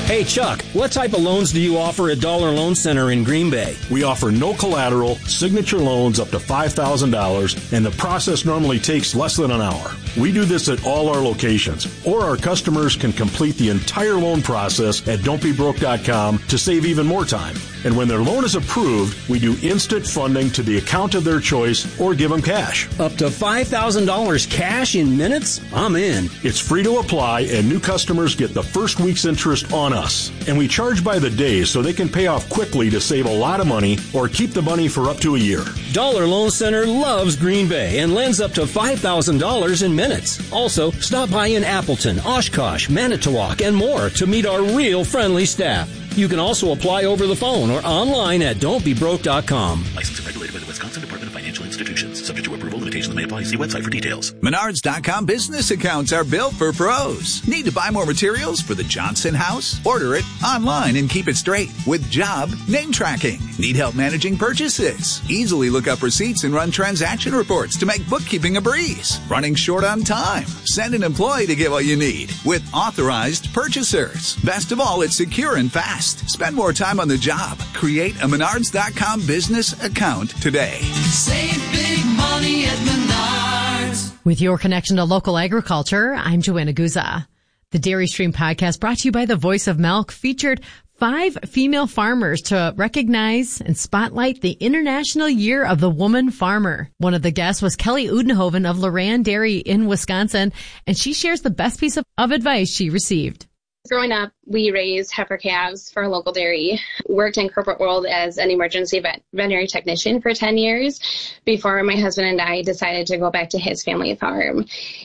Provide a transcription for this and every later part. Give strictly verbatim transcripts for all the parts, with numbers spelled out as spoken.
Hey, Chuck, what type of loans do you offer at Dollar Loan Center in Green Bay? We offer no collateral, signature loans up to five thousand dollars, and the process normally takes less than an hour. We do this at all our locations, or our customers can complete the entire loan process at don't be broke dot com to save even more time. And when their loan is approved, we do instant funding to the account of their choice or give them cash. Up to five thousand dollars cash in minutes? I'm in. It's free to apply, and new customers get the first week's interest on us. And we charge by the day so they can pay off quickly to save a lot of money or keep the money for up to a year. Dollar Loan Center loves Green Bay and lends up to five thousand dollars in minutes. Also, stop by in Appleton, Oshkosh, Manitowoc, and more to meet our real friendly staff. You can also apply over the phone or online at don't be broke dot com. Licensed and regulated by the Wisconsin Department of Financial Institutions. Subject to approval, limitations may apply. See website for details. Menards dot com business accounts are built for pros. Need to buy more materials for the Johnson house? Order it online and keep it straight with job name tracking. Need help managing purchases? Easily look up receipts and run transaction reports to make bookkeeping a breeze. Running short on time? Send an employee to get what you need with authorized purchasers. Best of all, it's secure and fast. Spend more time on the job. Create a Menards dot com business account today. Save big money at Menards. With your connection to local agriculture, I'm Joanna Guza. The Dairy Stream podcast brought to you by the Voice of Milk featured five female farmers to recognize and spotlight the International Year of the Woman Farmer. One of the guests was Kelly Udenhoven of Loran Dairy in Wisconsin, and she shares the best piece of, of advice she received. Growing up, we raised heifer calves for a local dairy, worked in corporate world as an emergency vet- veterinary technician for ten years before my husband and I decided to go back to his family farm.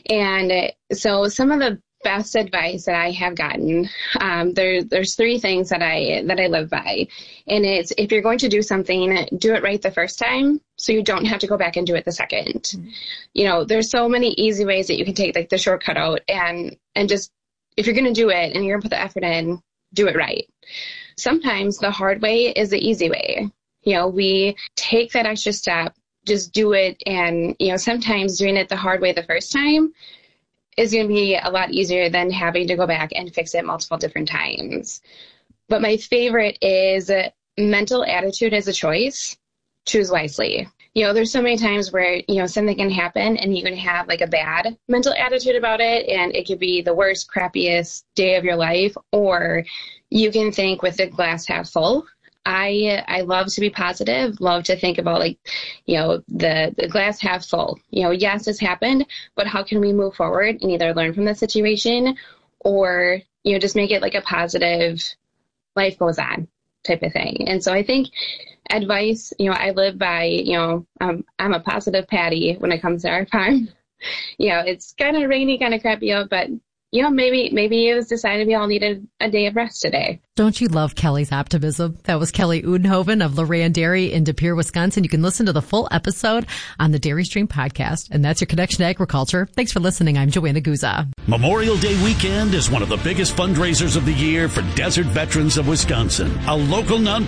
And so some of the best advice that I have gotten, um, there, there's three things that I that I live by. And it's, if you're going to do something, do it right the first time so you don't have to go back and do it the second. Mm-hmm. You know, there's so many easy ways that you can take like the shortcut out and, and just, if you're going to do it and you're going to put the effort in, do it right. Sometimes the hard way is the easy way. You know, we take that extra step, just do it. And, you know, sometimes doing it the hard way the first time is going to be a lot easier than having to go back and fix it multiple different times. But my favorite is mental attitude is a choice. Choose wisely. You know, there's so many times where, you know, something can happen and you can have like a bad mental attitude about it and it could be the worst, crappiest day of your life, or you can think with the glass half full. I I love to be positive, love to think about like, you know, the, the glass half full. You know, yes, this happened, but how can we move forward and either learn from the situation or, you know, just make it like a positive life goes on type of thing. And so I think advice, you know, I live by, you know, um, I'm a positive Patty when it comes to our farm. You know, it's kind of rainy, kind of crappy out, but, you know, maybe maybe it was decided we all needed a day of rest today. Don't you love Kelly's optimism? That was Kelly Udenhoven of Loran Dairy in De Pere, Wisconsin. You can listen to the full episode on the Dairy Stream podcast. And that's your connection to agriculture. Thanks for listening. I'm Joanna Guza. Memorial Day weekend is one of the biggest fundraisers of the year for Desert Veterans of Wisconsin, a local nonprofit